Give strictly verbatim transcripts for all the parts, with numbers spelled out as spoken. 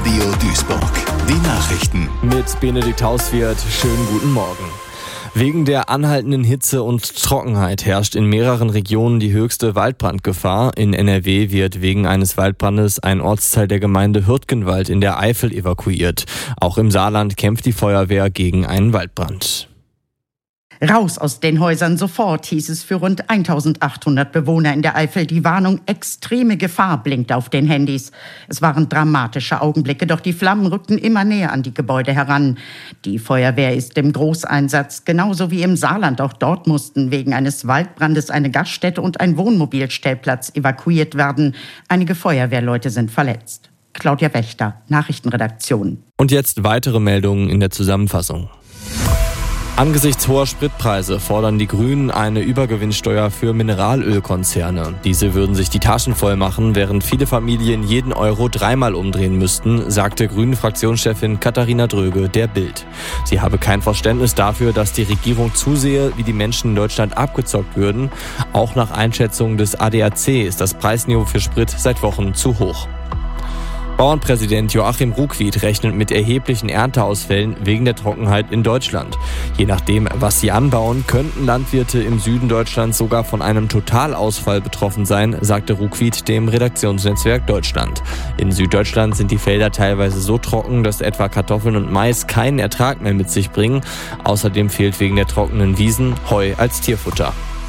Radio Duisburg. Die Nachrichten. Mit Benedikt Hauswirt. Schönen guten Morgen. Wegen der anhaltenden Hitze und Trockenheit herrscht in mehreren Regionen die höchste Waldbrandgefahr. In N R W wird wegen eines Waldbrandes ein Ortsteil der Gemeinde Hürtgenwald in der Eifel evakuiert. Auch im Saarland kämpft die Feuerwehr gegen einen Waldbrand. Raus aus den Häusern sofort, hieß es für rund eintausendachthundert Bewohner in der Eifel. Die Warnung extreme Gefahr blinkt auf den Handys. Es waren dramatische Augenblicke, doch die Flammen rückten immer näher an die Gebäude heran. Die Feuerwehr ist im Großeinsatz, genauso wie im Saarland. Auch dort mussten wegen eines Waldbrandes eine Gaststätte und ein Wohnmobilstellplatz evakuiert werden. Einige Feuerwehrleute sind verletzt. Claudia Wächter, Nachrichtenredaktion. Und jetzt weitere Meldungen in der Zusammenfassung. Angesichts hoher Spritpreise fordern die Grünen eine Übergewinnsteuer für Mineralölkonzerne. Diese würden sich die Taschen voll machen, während viele Familien jeden Euro dreimal umdrehen müssten, sagte Grünen-Fraktionschefin Katharina Dröge der Bild. Sie habe kein Verständnis dafür, dass die Regierung zusehe, wie die Menschen in Deutschland abgezockt würden. Auch nach Einschätzung des A D A C ist das Preisniveau für Sprit seit Wochen zu hoch. Bauernpräsident Joachim Ruckwied rechnet mit erheblichen Ernteausfällen wegen der Trockenheit in Deutschland. Je nachdem, was sie anbauen, könnten Landwirte im Süden Deutschlands sogar von einem Totalausfall betroffen sein, sagte Ruckwied dem Redaktionsnetzwerk Deutschland. In Süddeutschland sind die Felder teilweise so trocken, dass etwa Kartoffeln und Mais keinen Ertrag mehr mit sich bringen. Außerdem fehlt wegen der trockenen Wiesen Heu als Tierfutter.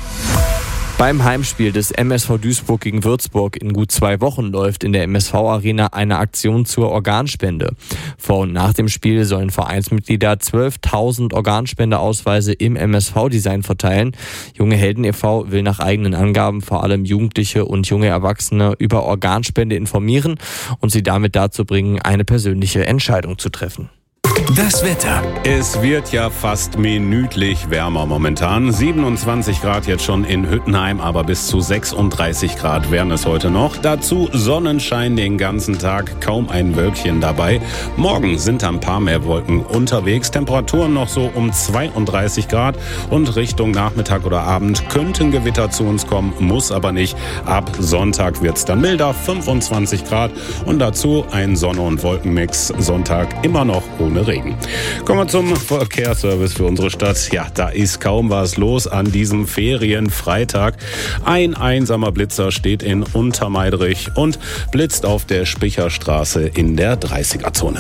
Beim Heimspiel des M S V Duisburg gegen Würzburg in gut zwei Wochen läuft in der M S V-Arena eine Aktion zur Organspende. Vor und nach dem Spiel sollen Vereinsmitglieder zwölftausend Organspendeausweise im M S V-Design verteilen. Junge Helden e V will nach eigenen Angaben vor allem Jugendliche und junge Erwachsene über Organspende informieren und sie damit dazu bringen, eine persönliche Entscheidung zu treffen. Das Wetter. Es wird ja fast minütlich wärmer momentan. siebenundzwanzig Grad jetzt schon in Hüttenheim, aber bis zu sechsunddreißig Grad wären es heute noch. Dazu Sonnenschein den ganzen Tag, kaum ein Wölkchen dabei. Morgen sind ein paar mehr Wolken unterwegs. Temperaturen noch so um zweiunddreißig Grad und Richtung Nachmittag oder Abend könnten Gewitter zu uns kommen, muss aber nicht. Ab Sonntag wird's dann milder, fünfundzwanzig Grad und dazu ein Sonne- und Wolkenmix. Sonntag immer noch ohne Regen. Kommen wir zum Verkehrsservice für unsere Stadt. Ja, da ist kaum was los an diesem Ferienfreitag. Ein einsamer Blitzer steht in Untermeidrich und blitzt auf der Spicherstraße in der dreißiger-Zone.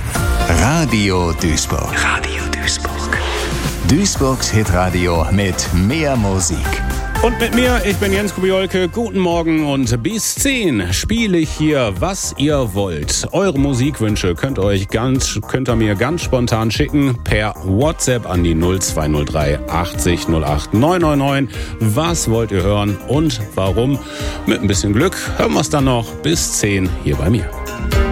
Radio Duisburg. Radio Duisburg. Duisburgs Hitradio mit mehr Musik. Und mit mir, ich bin Jens Kubiolke. Guten Morgen und bis zehn spiele ich hier, was ihr wollt. Eure Musikwünsche könnt, euch ganz, könnt ihr mir ganz spontan schicken per WhatsApp an die null zwei null drei achtzig null acht neun neun neun. Was wollt ihr hören und warum? Mit ein bisschen Glück hören wir es dann noch bis zehn hier bei mir.